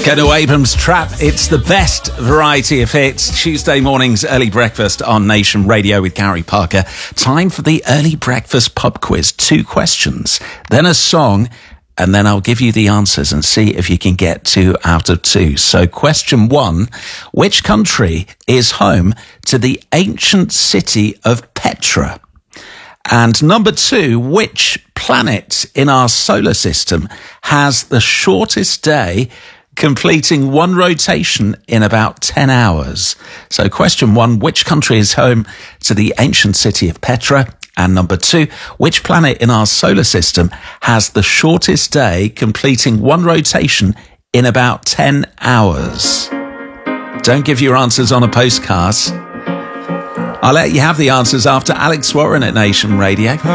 Go Abrams Trap. It's the best variety of hits. Tuesday morning's early breakfast on Nation Radio with Gary Parker. Time for the early breakfast pub quiz. 2 questions, then a song, and then I'll give you the answers and see if you can get 2 out of 2. So question 1, which country is home to the ancient city of Petra? And number 2, which planet in our solar system has the shortest day, completing 1 rotation in about 10 hours? So question 1, which country is home to the ancient city of Petra? And number 2, which planet in our solar system has the shortest day, completing 1 rotation in about 10 hours? Don't give your answers on a postcard. I'll let you have the answers after Alex Warren at Nation Radio.